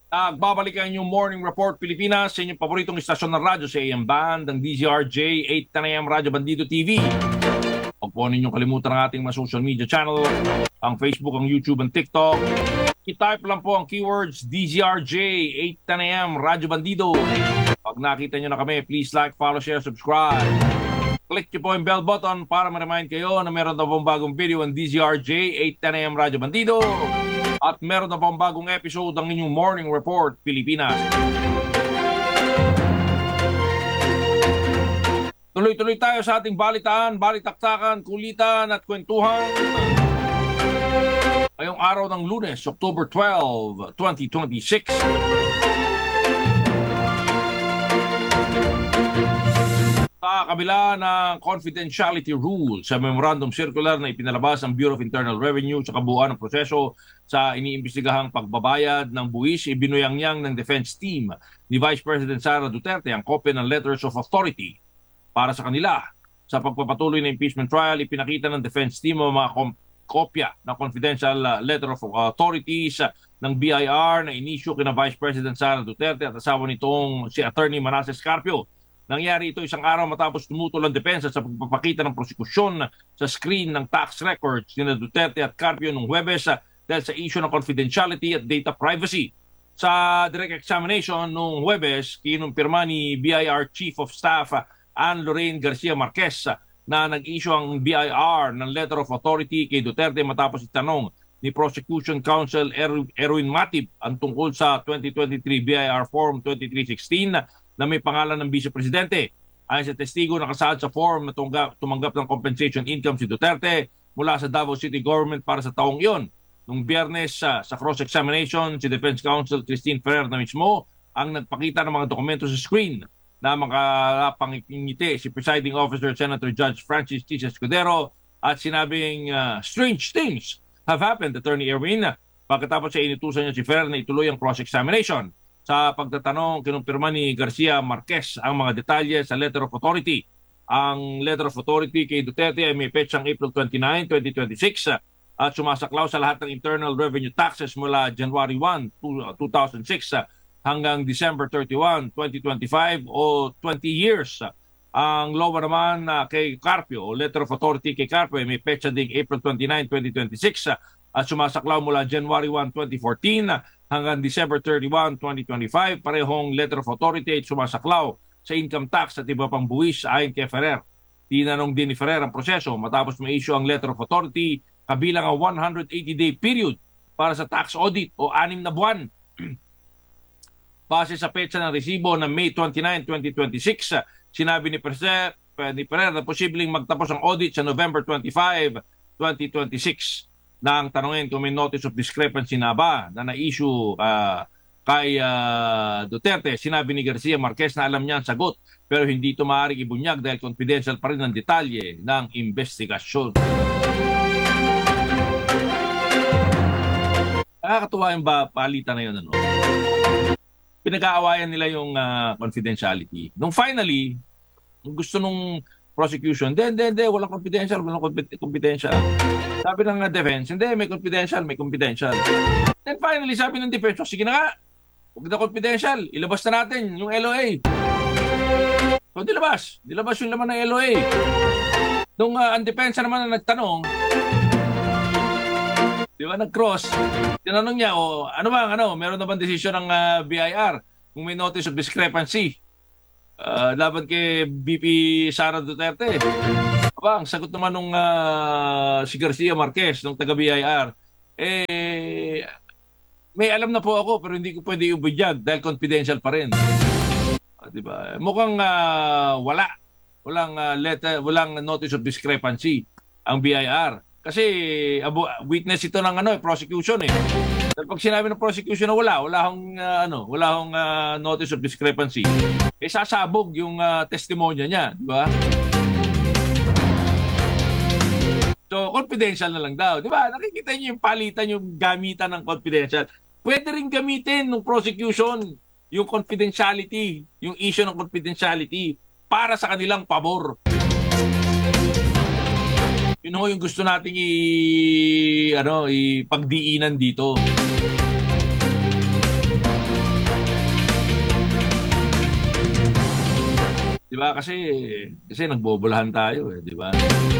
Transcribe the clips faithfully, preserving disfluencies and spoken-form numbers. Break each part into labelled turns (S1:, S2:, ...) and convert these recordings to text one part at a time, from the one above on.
S1: Nagbabalik ang inyong Morning Report Pilipinas sa inyong paboritong istasyon ng radyo sa A M Band, ang D Z R J eight ten A M Radyo Bandido T V. Huwag po ninyong kalimutan ang ating mga social media channel, ang Facebook, ang YouTube, ang TikTok. I-type lang po ang keywords D Z R J eight ten A M Radyo Bandido. Pag nakita nyo na kami, please like, follow, share, subscribe. Click nyo po yung bell button para ma-remind kayo na meron na pong bagong video ang D Z R J eight ten A M Radyo Bandido. At meron na pong bagong episode ng inyong Morning Report Pilipinas. Tuloy-tuloy tayo sa ating balitaan, balitaktakan, kulitan at kwentuhan. Ngayong araw ng Lunes, October twelfth, twenty twenty-six. Sa kabila ng confidentiality rule sa memorandum circular na ipinalabas ng Bureau of Internal Revenue sa kabuuan ng proseso sa iniimbestigahang pagbabayad ng buwis, ibinuyang-yang ng defense team ni Vice President Sara Duterte ang kopya ng letters of authority para sa kanila. Sa pagpapatuloy ng impeachment trial, ipinakita ng defense team ang mga kopya ng confidential letter of authorities ng B I R na inisyu kina Vice President Sara Duterte at asawa nitong si Attorney Manasseh Scarpio. Nangyari ito isang araw matapos tumutol ang depensa sa pagpapakita ng prosekusyon sa screen ng tax records ni Duterte at Carpio noong Huwebes dahil sa issue ng confidentiality at data privacy. Sa direct examination noong Huwebes, kinumpirma ni B I R Chief of Staff Ann Lorraine Garcia Marquez na nag-issue ang B I R ng letter of authority kay Duterte matapos itanong ni Prosecution Counsel Erwin Matib ang tungkol sa twenty twenty-three B I R Form twenty-three sixteen na may pangalan ng Vice Presidente. Ayon sa testigo nakasaad sa form na tumanggap, tumanggap ng compensation income si Duterte mula sa Davao City Government para sa taong iyon. Nung Biyernes uh, sa cross-examination, si Defense Counsel Christine Ferrer na mismo ang nagpakita ng mga dokumento sa screen na makapangingiti si Presiding Officer Senator Judge Francis T. Escudero at sinabing uh, strange things have happened, Attorney Erwin. Pagkatapos siya inutusan niya si Ferrer na ituloy ang cross-examination. Sa pagtatanong, kinumpirma ni Garcia Marquez ang mga detalye sa letter of authority. Ang letter of authority kay Duterte ay may petsang April twenty-ninth, twenty twenty-six at sumasaklaw sa lahat ng internal revenue taxes mula January first, two thousand six hanggang December thirty-first, twenty twenty-five o twenty years. Ang lower naman uh, kay Carpio o letter of authority kay Carpio ay may petsa ding April twenty-ninth, twenty twenty-six at sumasaklaw mula January first, twenty fourteen hanggang December thirty-first, twenty twenty-five. Parehong letter of authority ay sumasaklaw sa income tax at iba pang buwis ayon kay Ferrer. Tinanong din ni Ferrer ang proseso matapos ma-issue ang letter of authority kabilang ang one hundred eighty day period para sa tax audit o anim na buwan. Base sa petsa ng resibo ng May twenty-ninth, twenty twenty-six, sinabi ni Ferrer, ni Ferrer na posibleng magtapos ang audit sa November twenty-fifth, twenty twenty-six. Nang tanungin kung may notice of discrepancy na ba na na-issue uh, kay uh, Duterte, sinabi ni Garcia Marquez na alam niya ang sagot pero hindi ito maaaring ibunyag dahil confidential pa rin ang detalye ng investigasyon. Nakakatuwa yung ba palitan na yun, ano? Pinag-aawayan nila yung uh, confidentiality. Nung finally, gusto nung prosecution, hindi, hindi, hindi, walang confidential, walang confidential. Sabi ng uh, defense, hindi, may confidential, may confidential. Then finally, sabi ng defense, sige na nga, huwag na confidential, ilabas na natin yung L O A. So, dilabas. Dilabas yung laman ng L O A. Nung uh, ang defense naman na nagtanong, di ba, nag-cross, tinanong niya, oh, ano ba, ano, meron na bang desisyon ng uh, B I R kung may notice of discrepancy? Uh, laban kay B P Sara Duterte. Aba, ang sagot naman nung uh, si Garcia Marquez, nung taga-B I R, eh, may alam na po ako pero hindi ko pwede ibunyag dahil confidential pa rin. Uh, diba? Mukhang uh, wala. Walang, uh, letter, walang notice of discrepancy ang B I R. Kasi abo, witness ito ng ano, prosecution eh. Dahil pag sinabi ng prosecution na wala, wala hong uh, ano, wala hong uh, notice of discrepancy, eh sasabog yung uh, testimonya niya, di ba? So confidential na lang daw, di ba? Nakikita niyo yung palitan, yung gamitan ng confidential. Pwede rin gamitin ng prosecution yung confidentiality, yung issue ng confidentiality para sa kanilang pabor. Yun ho yung gusto nating i ano ipagdiinan dito. 'Di ba? Kasi kasi nagbobolahan tayo eh, 'di ba?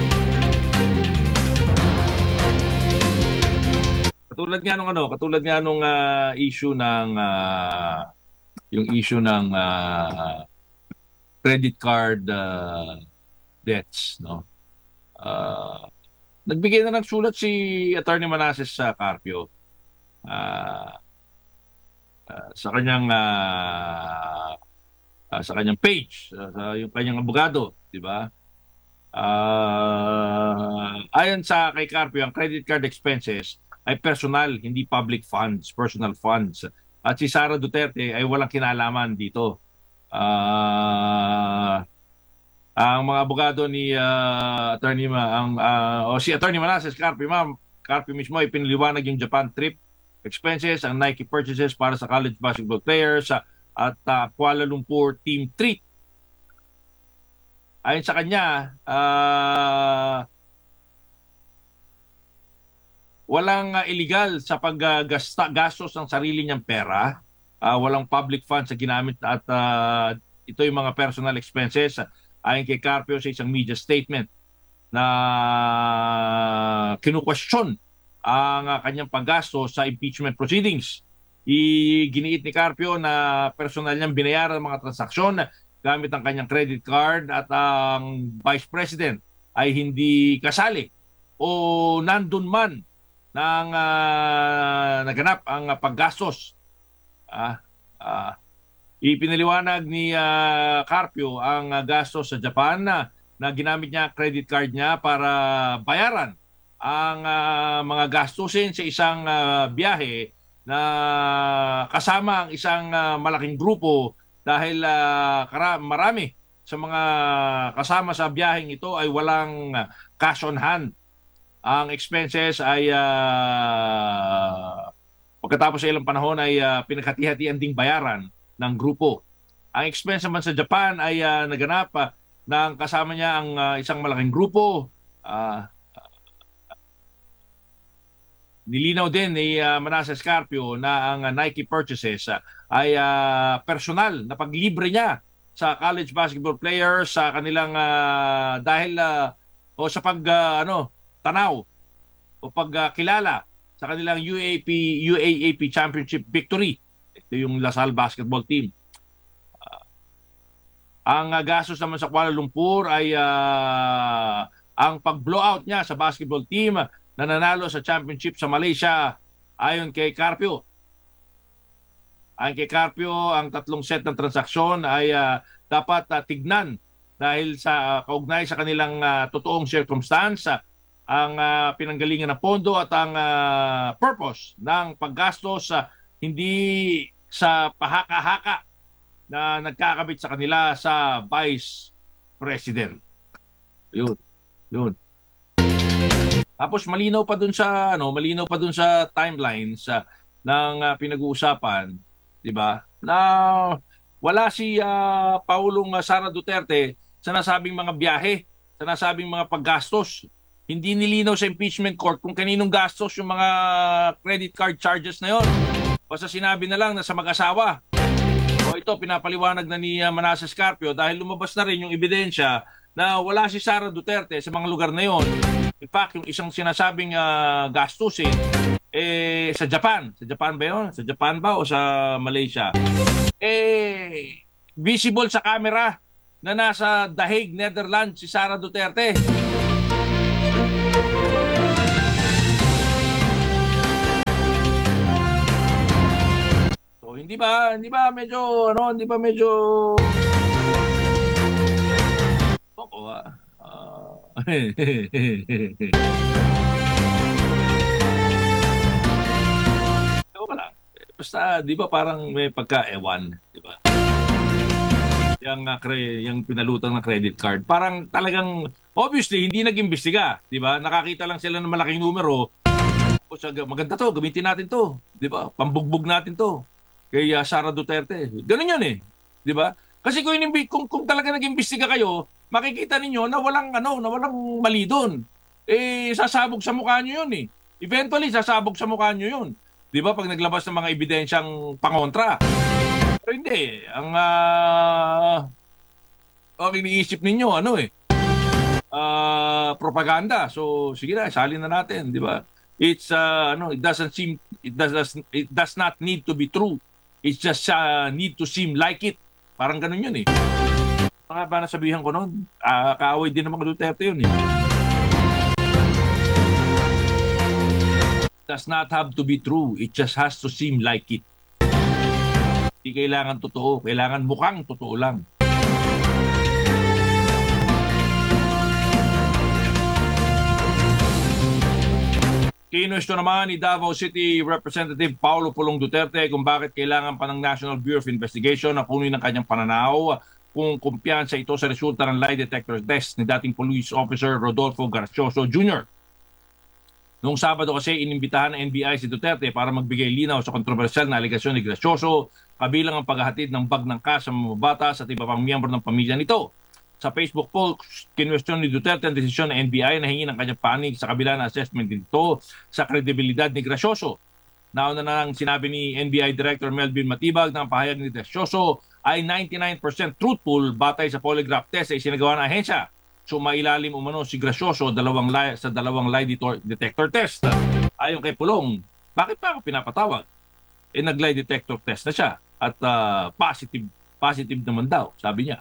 S1: Katulad nga nung ano, katulad nga nung ah, issue ng ah, yung issue ng ah, credit card ah, debts, no? Ah, nagbigay na ng sulat si Attorney Manasseh sa Carpio ah, ah, sa kanyang ah, ah, sa kanyang page, ah, sa yung kanyang abogado, 'di ba? Ah, ayon sa kay Carpio, ang credit card expenses ay personal, hindi public funds, personal funds. At si Sara Duterte ay walang kinalaman dito. Ah, ang mga abogado ni ah, Attorney Ma, ang ah, o si Attorney Manasseh Carpio, ma'am, Carpio mismo ay piniliwanag yung Japan trip expenses, ang Nike purchases para sa college basketball players ah, at ah, Kuala Lumpur team treat. Ayon sa kanya, ah, walang ah, illegal sa paggasta gastos ng sarili niyang pera. Ah, walang public funds na ginamit at ah, ito yung mga personal expenses. Ayon kay Carpio sa isang media statement na kinu-question ang ah, kanyang paggasto sa impeachment proceedings. Iginiit ni Carpio na personal niyang binayaran ang mga transaksyon gamit ang kanyang credit card at ang Vice President ay hindi kasali o nandun man nang ah, naganap ang ah, paggastos. Ah, ah, ipinaliwanag ni ah, Carpio ang ah, gastos sa Japan na, na ginamit niya credit card niya para bayaran ang ah, mga gastusin sa isang ah, biyahe na kasama ang isang ah, malaking grupo dahil ah, kara- marami sa mga kasama sa biyaheng ito ay walang ah, cash on hand. Ang expenses ay ah, pagkatapos sa ilang panahon ay ah, pinaghati-hatian ding bayaran ng grupo. Ang expense naman sa Japan ay ah, naganap ah, ng kasama niya ang ah, isang malaking grupo. Ah, nilinaw din ni uh, Manasseh Carpio na ang uh, Nike purchases uh, ay uh, personal na paglibre niya sa college basketball players sa kanilang uh, dahil uh, o sa pag uh, ano tanaw o pagkilala uh, sa kanilang U A P U A A P Championship victory. Ito yung Lasal basketball team. Uh, ang uh, gastos naman sa Kuala Lumpur ay uh, ang pag-blowout niya sa basketball team na nanalo sa championship sa Malaysia. Ayon kay Carpio. Ayon kay Carpio, ang tatlong set ng transaksyon ay uh, dapat uh, tignan dahil sa uh, kaugnay sa kanilang uh, totoong circumstance, uh, ang uh, pinanggalingan ng pondo at ang uh, purpose ng paggastos uh, hindi sa pahaka-haka na nagkakabit sa kanila sa Vice President. Yun. Yun. Tapos malinaw pa dun sa ano, malinaw pa dun sa timelines sa ng uh, pinag-uusapan, 'di ba? Na wala si uh, Paulong uh, Sara Duterte sa nasabing mga biyahe, sa nasabing mga paggastos. Hindi nilinaw sa impeachment court kung kaninong gastos yung mga credit card charges na 'yon. Basta sinabi na lang na sa mag-asawa. O ito pinapaliwanag na ni uh, Manasseh Carpio dahil lumabas na rin yung ebidensya na wala si Sara Duterte sa mga lugar na 'yon. In fact, yung isang sinasabing uh, gastusin, eh, sa Japan. Sa Japan ba yun? Sa Japan ba o sa Malaysia? Eh, visible sa camera na nasa The Hague, Netherlands, si Sara Duterte. So, hindi ba, hindi ba medyo, ano, hindi ba medyo... Oo, ah. Wala. Basta, di ba parang may pagka-ewan, di ba? Yung, uh, cre- yung pinalutang ng credit card. Parang talagang, obviously, hindi nag-imbestiga, di ba? Nakakita lang sila ng malaking numero. O, maganda to, gamitin natin to. Di ba? Pambugbog natin to. Kay uh, Sara Duterte. Ganun yun eh. Di ba? Kasi kung, inimbi- kung, kung talaga nag-imbestiga kayo, makikita ninyo na walang ano, na walang mali doon. Eh sasabog sa mukha niyo 'yun eh. Eventually sasabog sa mukha niyo 'yun. 'Di ba pag naglabas ng mga ebidensyang pangontra? Pero hindi, ang uh, ang iniisip ninyo, ano eh, ah, propaganda. So, sige na, salin na natin, di ba? It's, uh, ano, it doesn't seem, it does, it does not need to be true. It just uh, need to seem like it. Parang ganun yun eh. Mga ba nasabihan ko noon? Uh, kaaway din naman Duterte yun eh. Does not have to be true. It just has to seem like it. Hindi kailangan totoo. Kailangan mukhang totoo lang. Kinusto naman ni Davao City Representative Paulo Pulong Duterte kung bakit kailangan pa ng National Bureau of Investigation na punuin ng kanyang pananaw kung kumpiyansa ito sa resulta ng lie detector test ni dating police officer Rodolfo Garcioso Junior Noong Sabado kasi inimbitahan ng N B I si Duterte para magbigay linaw sa kontrobersyal na alegasyon ni Gracioso kabilang ang paghahatid ng bag ng cash sa mga bata at iba pang miyembro ng pamilya nito. Sa Facebook post, kinwestiyon ni Duterte ang desisyon ng N B I na hingin ang kanyang panig sa kabila ng assessment nito sa kredibilidad ni Gracioso. Nauna na nang sinabi ni N B I Director Melvin Matibag na ang pahayag ni Gracioso ay ninety-nine percent truthful batay sa polygraph test na isinagawa ng ahensya. So mailalim umano si Gracioso dalawang lie, sa dalawang lie detector test. Ayon kay Pulong, bakit pa ako pinapatawag? Eh nag-lie detector test na siya at uh, positive positive naman daw, sabi niya.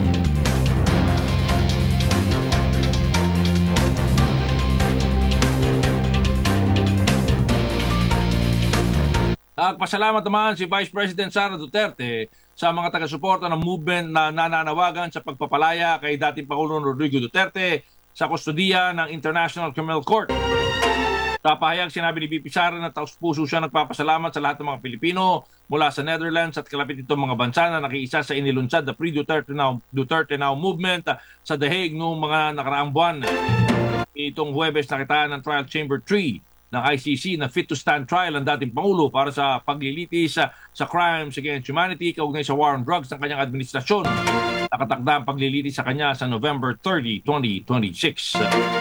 S1: Nagpasalamat naman si Vice President Sara Duterte sa mga taga-suporta ng movement na nananawagan sa pagpapalaya kay dating Pangulong Rodrigo Duterte sa kustodiya ng International Criminal Court. Sa pahayag, sinabi ni B P Sara na taus-puso siya nagpapasalamat sa lahat ng mga Pilipino mula sa Netherlands at kalapit itong mga bansa na nakiisa sa inilunsad na Pre-Duterte Now, Duterte Now movement sa The Hague noong mga nakaraang buwan. Itong Huwebes nakitaan ng Trial Chamber three ng I C C na fit to stand trial ang dating Pangulo para sa paglilitis sa, sa crimes against humanity kaugnay sa war on drugs ng kanyang administrasyon. Nakatakda ang paglilitis sa kanya sa November thirtieth, twenty twenty-six.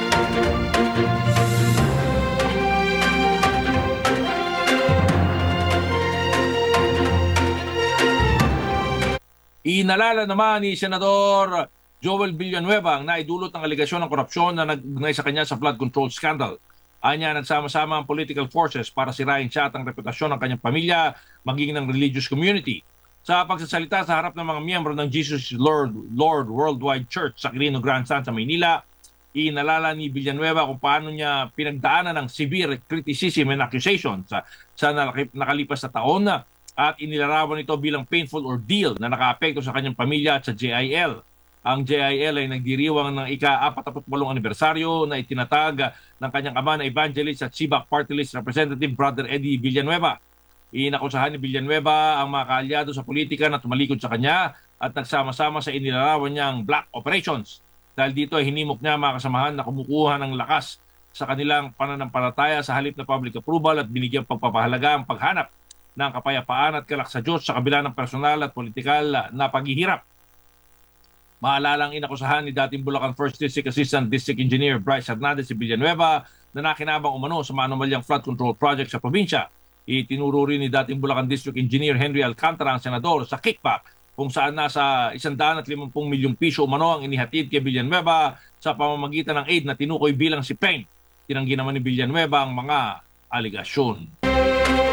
S1: Inalala naman ni Senador Joel Villanueva ang naidulot ng aligasyon ng korupsyon na nagnay sa kanya sa flood control scandal. Anya, nagsama-sama ang political forces para sirain siya at ang reputasyon ng kanyang pamilya, maging ng religious community. Sa pagsasalita sa harap ng mga miyembro ng Jesus Lord, Lord Worldwide Church sa Quirino Grandstand sa Maynila, inalala ni Villanueva kung paano niya pinagdaanan ng severe criticism and accusation sa, sa nakalipas na taon na at inilarawan ito bilang painful ordeal na nakaapekto sa kanyang pamilya at sa J I L. Ang J I L ay nagdiriwang ng ika-forty-eight anibersaryo na itinatag ng kanyang ama na evangelist at Sibak Party List Representative Brother Eddie Villanueva. Inakusahan ni Villanueva ang mga kaalyado sa politika na tumalikod sa kanya at nagsama-sama sa inilarawan niyang black operations. Dahil dito ay hinimok niya mga kasamahan na kumukuha ng lakas sa kanilang pananampalataya sa halip na public approval at binigyang pagpapahalaga ang paghanap ng kapayapaan at kalak sa Diyos sa kabila ng personal at politikal na paghihirap. Maalalang inakusahan ni dating Bulacan First District Assistant District Engineer Bryce Hernandez si Villanueva na nakinabang umano sa maanumalyang flood control project sa probinsya. Itinuro rin ni dating Bulacan District Engineer Henry Alcantara ang senador sa kickback kung saan nasa one hundred fifty milyong piso umano ang inihatid kay Villanueva sa pamamagitan ng aid na tinukoy bilang si Peng. Tinanggi naman ni Villanueva ang mga aligasyon.